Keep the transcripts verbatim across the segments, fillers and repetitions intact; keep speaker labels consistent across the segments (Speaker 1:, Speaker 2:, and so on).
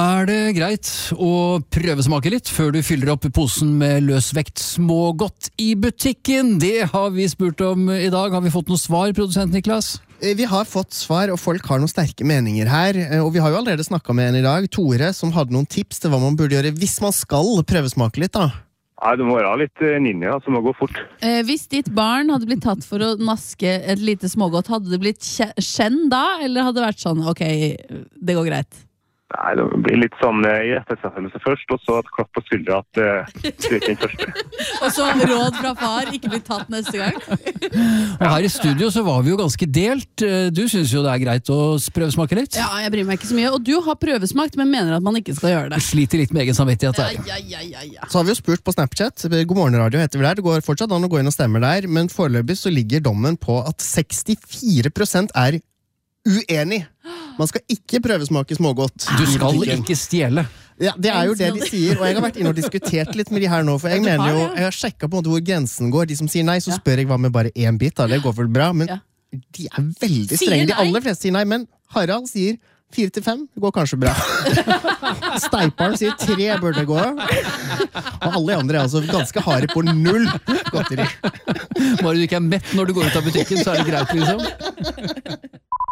Speaker 1: Er det greit å prøvesmake litt før du fyller opp posen med løsvekt smågodt i butikken? Det har vi spurt om i dag. Har vi fått noe svar, produsent Niklas?
Speaker 2: Vi har fått svar, og folk har noen sterke meninger her. Og vi har jo allerede snakket med en i dag, Tore, som hadde noen tips til hva man burde gjøre hvis man skal prøvesmake litt da.
Speaker 3: Nei, det må være litt ninja, så må gå fort.
Speaker 4: Eh, hvis ditt barn hadde blitt tatt for å naske et lite smågodt, hadde det blitt skjenn da, eller hadde det vært sånn, ok, det går greit?
Speaker 3: Nei, det blir litt sånn i ettersettelse først, og så et klapp på skuldra at uh, du er ikke den første.
Speaker 4: Og så råd fra far, ikke bli tatt neste gang.
Speaker 1: Og her i studio så var vi jo ganske delt. Du synes jo det er greit å prøvesmake litt?
Speaker 4: Ja, jeg bryr meg ikke så mye. Og du har prøvesmakt, men mener at man ikke skal gjøre det.
Speaker 1: Du sliter litt med egen samvittighet der.
Speaker 4: Ja, ja, ja, ja.
Speaker 2: Så har vi jo spurt på Snapchat, God morgen radio heter vi der, det går fortsatt an å gå inn og stemme der, men foreløpig så ligger dommen på at sekstifire prosent er uenig. Man skal ikke prøvesmake smågodt.
Speaker 1: Du skal ikke stjele.
Speaker 2: Ja, det er jo det de sier, og jeg har vært inne og diskutert litt med de her nå, for jeg mener jo, jeg har sjekket på en måte hvor grensen går. De som sier nei, så spør jeg hva med bare en bit, da, det går vel bra, men de er veldig strenge. De aller fleste sier nei, men Harald sier fire til fem, det går kanskje bra. Steiparen sier tre burde gå, og alle andre er altså ganske harde på null godteri.
Speaker 1: Bare du ikke er mett når du går ut av butikken, så er det greit liksom.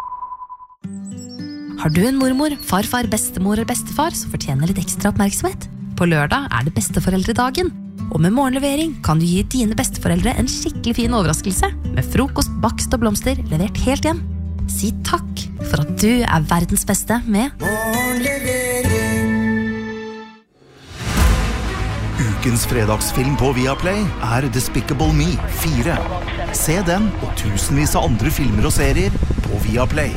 Speaker 5: Har du en mormor, farfar, bestemor eller bestefar som fortjener litt ekstra oppmerksomhet? På lørdag er det besteforeldredagen, og med morgenlevering kan du gi dine besteforeldre en skikkelig fin overraskelse med frokost, bakst og blomster levert helt hjem. Si takk for at du er verdens beste med morgenlevering.
Speaker 6: Ukens fredagsfilm på Viaplay er Despicable Me fire. Se den og tusenvis av andre filmer og serier på Viaplay.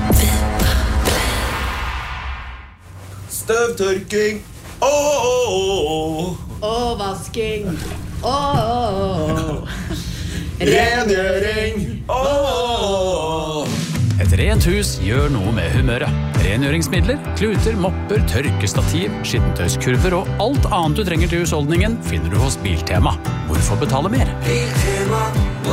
Speaker 7: Støvtørking, åh, åh, åh.
Speaker 4: Og vasking, åh, åh, åh.
Speaker 7: Rengjøring, åh.
Speaker 8: Et rent hus gjør noe med humøret. Rengjøringsmidler, kluter, mopper, tørkestativ, skittentøyskurver og alt annet du trenger til husholdningen finner du hos Biltema. Hvorfor betale mer?
Speaker 7: Biltema,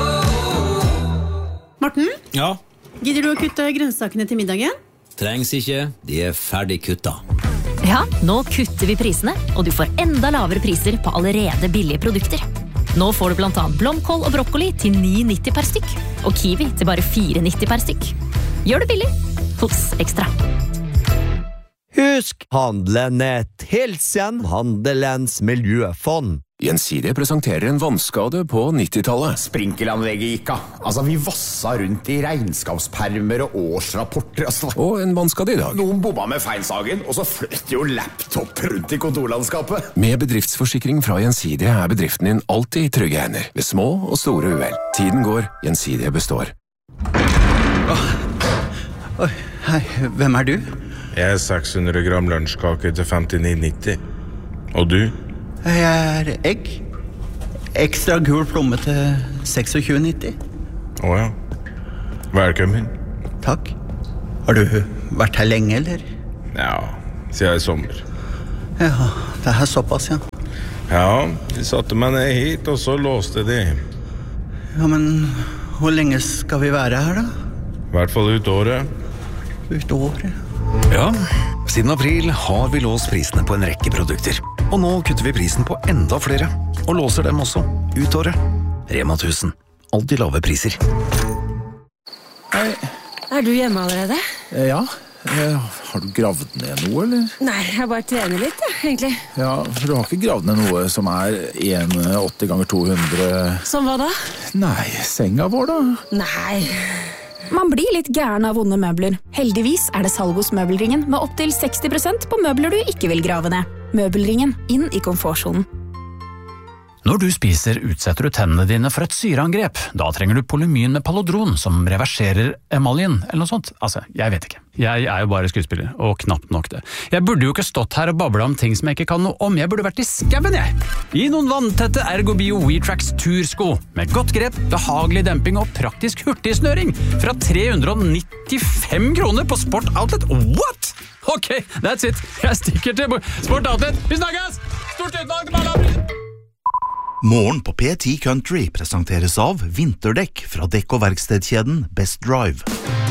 Speaker 9: Morten?
Speaker 10: Ja?
Speaker 9: Gidder du å kutte grønnsakene til middagen?
Speaker 10: Trengs ikke, de er ferdig kutta.
Speaker 5: Ja, nå kutter vi prisene, og du får enda lavere priser på allerede billige produkter. Nå får du blant annet blomkål og brokkoli til ni nitti per stykk, og kiwi til bare fire nitti per stykk. Gjør det billig hos Ekstra.
Speaker 11: Husk, handelen er Hilsen, Handelens miljøfond.
Speaker 12: Gjensidige presenterer en vannskade på nittitallet.
Speaker 13: Sprinkelanlegget gikk av. Altså, vi vassa rundt i regnskapspermer og årsrapporter. Altså.
Speaker 12: Og en vannskade i dag.
Speaker 13: Noen bomba med feilsagen, og så fløt jo laptop rundt i kontorlandskapet.
Speaker 12: Med bedriftsforsikring fra Gjensidige er bedriften din alltid i trygge hender. Ved små og store uhell. Tiden går, Gjensidige består.
Speaker 14: Åh, oh. Hei, hvem er du?
Speaker 15: Jeg er seks hundre gram lunsjkake til femtini nitti. Og du?
Speaker 14: Jeg er egg. Ekstra gul plomme til tjueseks nitti.
Speaker 15: Åja. Velkommen.
Speaker 14: Takk. Har du vært her lenge, eller?
Speaker 15: Ja, siden i sommer.
Speaker 14: Ja, det er såpass, ja.
Speaker 15: Ja, de satte meg ned hit, og så låste de.
Speaker 14: Ja, men hvor lenge skal vi være her, da?
Speaker 15: I hvert fall ut året.
Speaker 14: Ut året?
Speaker 16: Ja, siden april har vi låst prisene på en rekke produkter. Og nå kutter vi prisen på enda flere, og låser dem også, ut året. Rema tusen. Alltid lave priser.
Speaker 17: Hei.
Speaker 18: Er du hjemme allerede?
Speaker 17: Ja. Har du gravd ned noe, eller?
Speaker 18: Nei, jeg bare trener litt, ja, egentlig.
Speaker 17: Ja, for du har ikke gravd ned noe som er en komma åtti ganger to hundre...
Speaker 18: Som hva da?
Speaker 17: Nei, senga vår da.
Speaker 18: Nei...
Speaker 19: Man blir litt gæren av vonde møbler. Heldigvis er det salg hos Møbelringen med opp til seksti prosent på møbler du ikke vil grave ned. Møbelringen, inn i komfortsonen.
Speaker 8: Når du spiser, utsetter du tennene dine for et syreangrep. Da trenger du Polymyn med Palodron, som reverserer emaljen, eller noe sånt. Altså, jeg vet ikke. Jeg er jo bare skuespiller, og knapt nok det. Jeg burde jo ikke stått her og babla om ting som jeg ikke kan noe om. Jeg burde vært i skauen, jeg! I noen vanntette Ergobio WeTrax tursko, med godt grep, behagelig demping og praktisk hurtigsnøring, fra tre hundre nittifem kroner på Sport Outlet. What?! Ok, that's it. Jeg stikker til Sport Outlet. Vi snakkes! Stort utvalg til bare
Speaker 6: Morgen på P ti Country presenteres av vinterdekk fra dekk- og verkstedkjeden Best Drive.